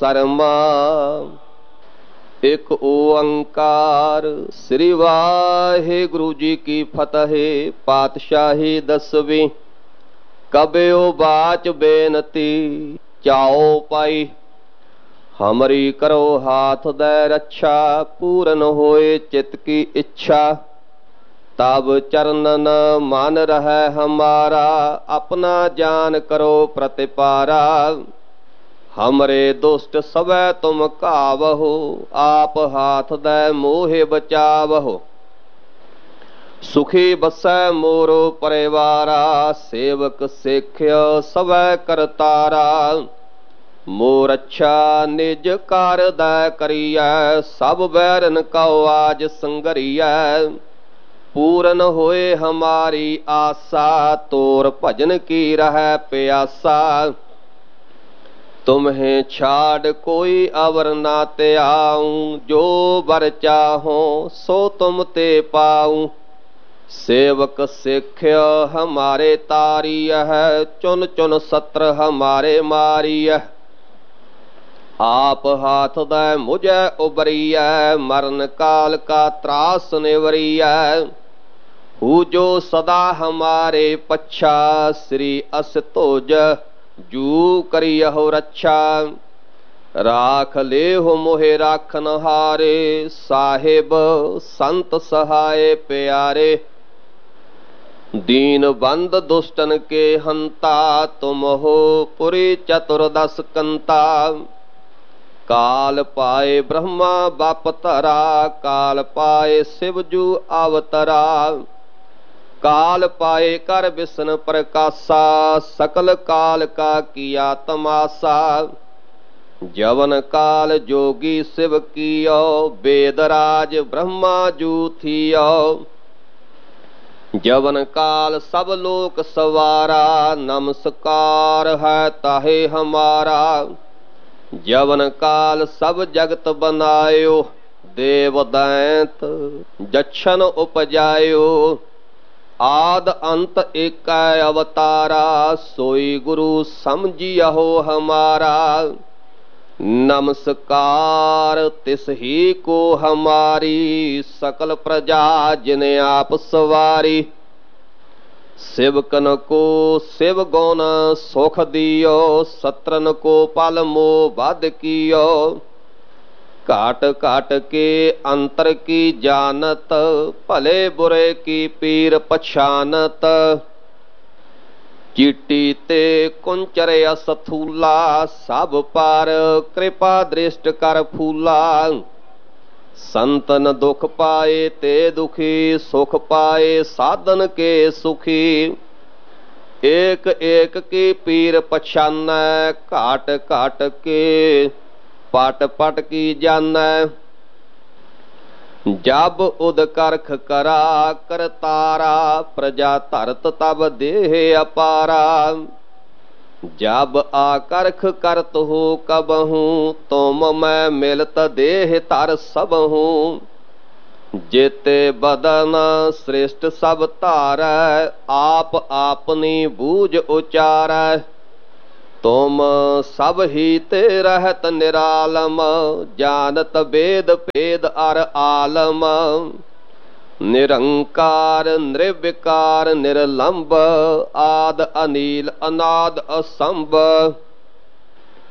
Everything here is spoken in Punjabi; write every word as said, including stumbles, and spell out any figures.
ਸਰਮਾ ਇੱਕ ਓੰਕਾਰ। ਸ੍ਰੀ ਵਾਹਿਗੁਰੂ ਜੀ ਕੀ ਫਤਿਹ। ਪਾਤਸ਼ਾਹੀ ਦਸਵੀਂ। ਕਬਿਓ ਬਾਚ ਬੇਨਤੀ ਚਾਓ ਪਾਈ। ਹਮਰੀ ਕਰੋ ਹਾਥ ਦੈ ਰੱਛਾ, ਪੂਰਨ ਹੋਏ ਚਿਤ ਕੀ ਇੱਛਾ। ਤਬ ਚਰਨਨ ਮਨ ਰਹੈ ਹਮਾਰਾ, ਆਪਣਾ ਜਾਨ ਕਰੋ ਪ੍ਰਤਿਪਾਰਾ। ਹਮਰੇ ਦੁਸ਼ਟ ਸਵੈ ਤੁਮ ਘਾਵਹੁ, ਆਪ ਹਾਥ ਦੈ ਮੋਹਿ ਬਚਾਵਹੁ। ਸੁਖੀ ਬਸੈ ਮੋਰੋ ਪਰਿਵਾਰਾ, ਸੇਵਕ ਸਿੱਖਿਆ ਸਵੈ ਕਰਤਾਰਾ। ਮੋਰ ਅੱਛਾ ਨਿਜ ਕਰ ਦੈ ਕਰੀਐ, ਸਭ ਬੈਰਨ ਕਉ ਆਜ ਸੰਗਰੀਐ। ਪੂਰਨ ਹੋਏ ਹਮਾਰੀ ਆਸਾ, ਤੋਰ ਭਜਨ ਕੀ ਰਹੈ ਪਿਆਸਾ। ਤੁਮਹਿ ਛਾੜ ਕੋਈ ਅਵਰ ਨਾ ਧਿਆਊ, ਜੋ ਬਰ ਚਾਹੋ ਸੋ ਤੁਮ ਤੇ ਪਾਊ। ਸੇਵਕ ਸਿੱਖਿਆ ਹਮਾਰੇ ਤਾਰੀਐ, ਚੁਨ ਚੁਨ ਸਤਰ ਹਮਾਰੇ ਮਾਰੀਐ। ਆਪ ਹਾਥ ਦੈ ਮੁਝੈ ਉਬਰੀਐ, ਮਰਨ ਕਾਲ ਕਾ ਤਰਾਸ ਨਿਵਰੀਐ। ਹੂ ਜੋ ਸਦਾ ਹਮਾਰੇ ਪੱਛਾ, ਸ੍ਰੀ ਅਸ ਧੁਜ ਜੂ ਕਰਿਯਹੁ ਰੱਛਾ। ਰਾਖ ਲੇਹੁ ਮੋਹਿ ਰਾਖਨ ਹਾਰੇ, ਸਾਹਿਬ ਸੰਤ ਸਹਾਏ ਪਿਆਰੇ। ਦੀਨ ਬੰਦ ਦੁਸ਼ਟਨ ਕੇ ਹੰਤਾ, ਤੁਮ ਹੋ ਪੁਰੀ ਚਤੁਰਦਸ ਕੰਤਾ। ਕਾਲ ਪਾਏ ਬ੍ਰਹਮਾ ਬਪ ਧਰਾ, ਕਾਲ ਪਾਏ ਸਿਵ ਜੂ ਅਵਤਰਾ। ਕਾਲ ਪਾਏ ਕਰ ਬਿਸ਼ਨ ਪ੍ਰਕਾਸ਼ਾ, ਸਕਲ ਕਾਲ ਕਾ ਕੀਆ ਤਮਾਸਾ। ਜਵਨ ਕਾਲ ਜੋਗੀ ਸਿਵ ਕੀਓ, ਬੇਦ ਰਾਜ ਬ੍ਰਹਮਾ ਜੂ ਥੀਓ। ਜਵਨ ਕਾਲ ਸਭ ਲੋਕ ਸਵਾਰਾ, ਨਮਸਕਾਰ ਹੈ ਤਾਹੇ ਹਮਾਰਾ। ਜਵਨ ਕਾਲ ਸਭ ਜਗਤ ਬਨਾਇਓ, ਦੇਵ ਦੈਂਤ ਜਛਨ ਉਪਜਾਇਓ। ਆਦ ਅੰਤ ਏਕੈ ਅਵਤਾਰਾ, ਸੋਈ ਗੁਰੂ ਸਮਝਿਯਹੁ ਹਮਾਰਾ। ਨਮਸਕਾਰ ਤਿਸ ਹੀ ਕੋ ਹਮਾਰੀ, ਸਕਲ ਪ੍ਰਜਾ ਜਿਨ ਆਪ ਸਵਾਰੀ। ਸਿਵਕਨ ਕੋ ਸਿਵ ਗੁਣ ਸੁਖ ਦਿਓ, ਸਤਰਨ ਕੋ ਪਲ ਮੋਹ ਬਧ ਕੀਓ। ਘਾਟ ਘਾਟ ਕੇ ਅੰਤਰ ਕੀ ਜਾਨਤ, ਭਲੇ ਬੁਰੇ ਕੀ ਪੀਰ ਪਛਾਨਤ। ਚੀਟੀ ਤੇ ਕੁੰਚਰ ਅਸਥੂਲਾ, ਸਭ ਪਰ ਕਿਰਪਾ ਦ੍ਰਿਸ਼ਟ ਕਰ ਫੂਲਾ। ਸੰਤਨ ਦੁਖ ਪਾਏ ਤੇ ਦੁਖੀ, ਸੁਖ ਪਾਏ ਸਾਧਨ ਕੇ ਸੁਖੀ। ਏਕ ਏਕ ਕੀ ਪੀਰ ਪਛਾਨੈ, ਘਾਟ ਘਾਟ ਕੇ ਪਟ ਪਟ ਕੀ ਜਾਨੈ। ਜਬ ਉਦ ਕਰਖ ਕਰਾ ਕਰਤਾਰਾ, ਪ੍ਰਜਾ ਧਰਤ ਤਬ ਦੇਹ ਅਪਾਰਾ। ਜਬ ਆਕਰਖ ਕਰਤ ਹੋ ਕਬਹੂ, ਤੁਮ ਮੈਂ ਮਿਲਤ ਦੇਹ ਧਰ ਸਬਹੂ। ਜੇਤੇ ਬਦਨ ਸ੍ਰਿਸ਼ਟ ਸਭ ਧਾਰੈ, ਆਪ ਆਪਨੀ ਬੂਝ ਉਚਾਰੈ। ਤੁਮ ਸਭ ਹੀ ਤੇ ਰਹਿਤ ਨਿਰਾਲਮ, ਜਾਨਤ ਬੇਦ ਭੇਦ ਅਰ ਆਲਮ। ਨਿਰੰਕਾਰ ਨਿਰਵਿਕਾਰ ਨਿਰਲੰਭ, ਆਦ ਅਨੀਲ ਅਨਾਦ ਅਸੰਭ।